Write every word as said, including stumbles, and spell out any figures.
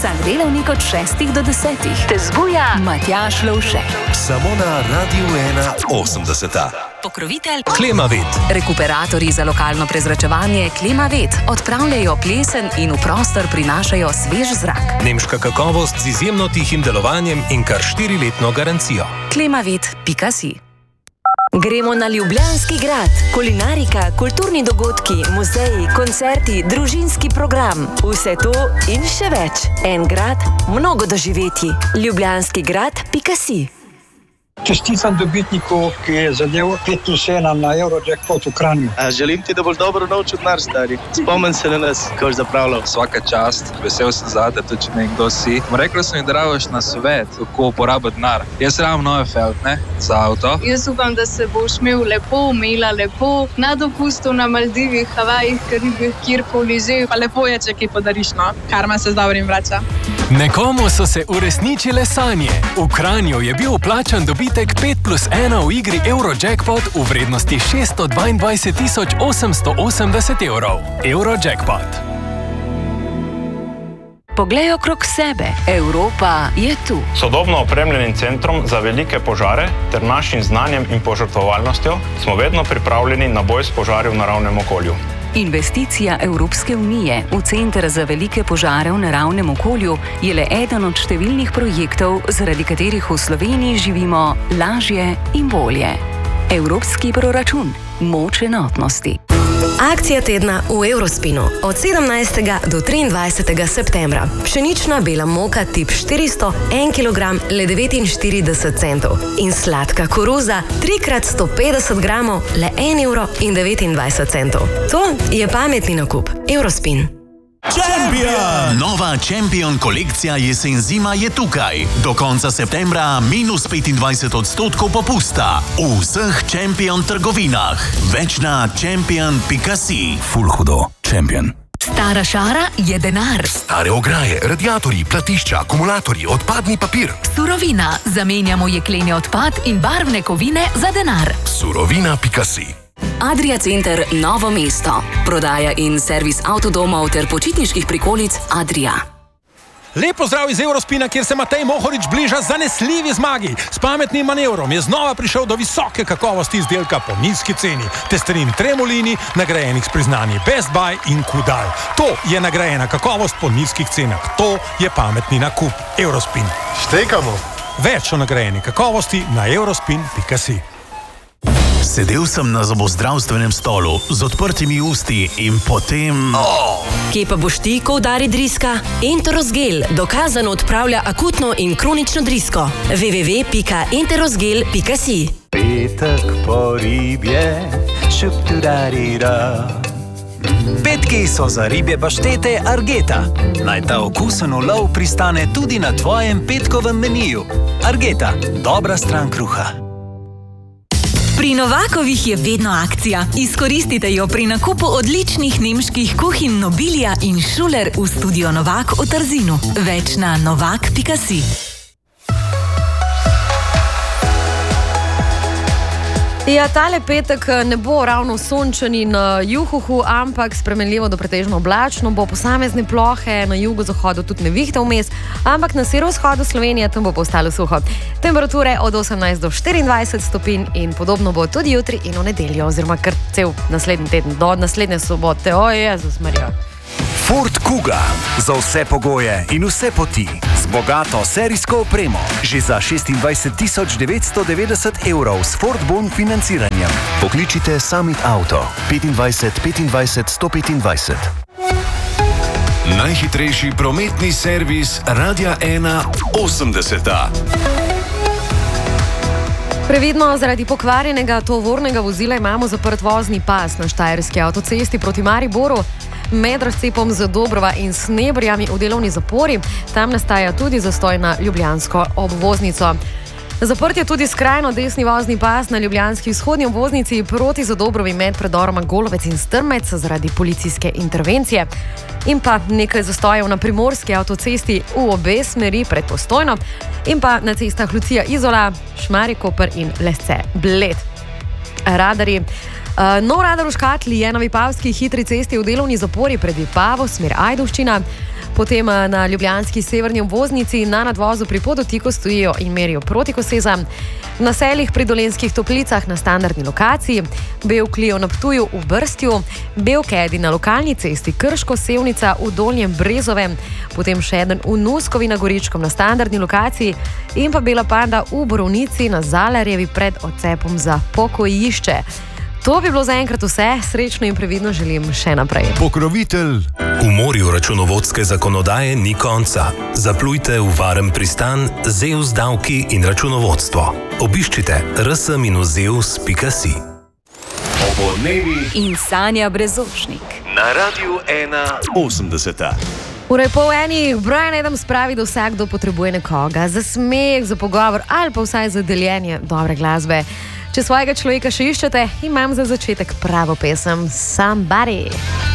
Vsak delavnik od šestih do desetih te zbuja Matjaž Lovšek. Samo na Radiu ena osemdeseta. Pokrovitelj Klimavet. Rekuperatorji za lokalno prezračevanje Klimavet odpravljajo plesen in v prostor prinašajo svež zrak. Nemška kakovost z izjemno tihim delovanjem in kar štiriletno garancijo. klimavet pika si. Gremo na Ljubljanski grad. Kulinarika, kulturni dogodki, muzeji, koncerti, družinski program. Vse to in še več. En grad, mnogo doživetij. ljubljanski grad pika si. Čestitam dobitniku, ki je zadev pet plus ena na Eurojackpot v Kranju. A, želim ti, da boš dobro naučil denar, stari. Spomen se na nas, ko boš zapravljal. Svaka čast, vesel sem zate, tudi če nekdo si. Rekla sem mi, da rabiš na svet, kako uporabiti denar. Jaz rabim nove felt, ne, za avto. Jaz upam, da se boš imel lepo, imela lepo, na dopustu na Maldivih, Havajih, Karibih, kjerkoli že. Pa lepo je, če kaj podariš, no. Karma se z dobrim vrača. Nekomu so se uresničile sanje. V Kranju je bil vplačan dobitek pet plus ena v igri Eurojackpot v vrednosti šeststo dvaindvajset tisoč osemsto osemdeset evrov. Eurojackpot. Poglej okrog sebe. Evropa je tu. Sodobno opremljenim centrom za velike požare ter našim znanjem in požrtvovalnostjo smo vedno pripravljeni na boj s požari v naravnem okolju. Investicija Evropske unije v Center za velike požare v naravnem okolju je le eden od številnih projektov, zaradi katerih v Sloveniji živimo lažje in bolje. Evropski proračun. Moč enotnosti. Akcija tedna v Eurospinu od sedemnajstega do triindvajsetega septembra. Pšenična bela moka tip štiristo, en kilogram, le devetinštirideset centov. In sladka koruza, tri krat sto petdeset gramov, le en evro in devetindvajset centov. To je pametni nakup. Eurospin. Champion! Nova Champion kolekcija jesen-zima je tukaj. Do konca septembra minus petindvajset odstotkov popusta. V vseh Champion trgovinah. Več na champion pika si. Ful hudo. Champion. Stara šara je denar. Stare ograje, radiatorji, platišča, akumulatorji, odpadni papir. Surovina. Zamenjamo jekleni odpad in barvne kovine za denar. Surovina pika si. Adria Center Novo mesto. Prodaja in servis avtodomov ter počitniških prikolic Adria. Lep pozdrav iz Eurospina, kjer se Matej Mohorič bliža zanesljivi zmagi. S pametnim manevrom je znova prišel do visoke kakovosti izdelka po nizki ceni. Testerin Tremolini, nagrajenih s priznanji Best Buy in Kudal. To je nagrajena kakovost po nizkih cenah. To je pametni nakup. Eurospin. Štekamo. Več o nagrajeni kakovosti na eurospin pika si. Sedel sem na zobozdravstvenem stolu z odprtimi usti in potem... Oh. Kje pa boš ti, ko udari driska? Enterosgel dokazano odpravlja akutno in kronično drisko. w w w pika enterosgel pika si. Petek po ribje, šuptudarira. Petki so za ribje paštete Argeta. Naj ta okusen ulov pristane tudi na tvojem petkovem meniju. Argeta, dobra stran kruha. Pri Novakovih je vedno akcija. Izkoristite jo pri nakupu odličnih nemških kuhinj Nobilia in Schuler v studio Novak v Trzinu. Več na novak pika si. Ja, tale petek ne bo ravno sončen in juhuhu, ampak spremenljivo do pretežno oblačno, bo posamezne plohe, na jugozahodu tudi nevihte vmes, ampak na severovzhodu Slovenije tam bo postalo suho. Temperature od osemnajst do štiriindvajset stopinj in podobno bo tudi jutri in v nedeljo, oziroma kar cel naslednji teden do naslednje sobote. O, Jezus Marija. Ford Kuga. Za vse pogoje in vse poti. Z bogato serijsko opremo. Že za šestindvajset tisoč devetsto devetdeset evrov s Ford Bon financiranjem. Pokličite Summit Auto. petindvajset petindvajset sto petindvajset. Najhitrejši prometni servis Radia ena osemdeseta. Previdno, zaradi pokvarjenega tovornega vozila imamo zaprt vozni pas na štajerski avtocesti proti Mariboru. Med razcepom z Dobrova in Snebrjami v delovni zapori, tam nastaja tudi zastoj na ljubljansko obvoznico. Zaprt je tudi skrajno desni vozni pas na ljubljanski vzhodni obvoznici proti Zadobrovi med predoroma Golovec in Strmec zaradi policijske intervencije. In pa nekaj zastojev na primorski avtocesti v obe smeri pred Postojno in pa na cestah Lucija Izola, Šmarje Koper in Lesce Bled. Radari. Uh, nov radar v škatli je na vipavski hitri cesti v delovni zapori pred Vipavo, smer Ajdovščina. Potem na ljubljanski severni obvoznici na nadvozu pri Podotiku stojijo in merijo proti Kosezam. V naseljih pri Dolenjskih Toplicah na standardni lokaciji, Bel Clio na Ptuju v Brstju, Bel Caddy na lokalni cesti Krško-Sevnica v Dolnjem Brezovem, potem še eden v Nuskovi na Goričkom na standardni lokaciji in pa Bela Panda v Borovnici na Zalarjevi pred odcepom za pokojišče. To bi bilo zaenkrat vse, srečno in previdno želim še naprej. Pokrovitelj. V morju računovodske zakonodaje ni konca. Zaplujte v varen pristan Zeus davki in računovodstvo. Obiščite r s minus zeus pika si. Opoldnevi in Sanja Brezošnik. Na Radiu ena osemdeseta. Ure pol enih, Brian Adams pravi, da vsakdo potrebuje nekoga za smeh, za pogovor ali pa vsaj za deljenje dobre glasbe. Če svojega človeka še iščete, imam za začetek pravo pesem Somebody.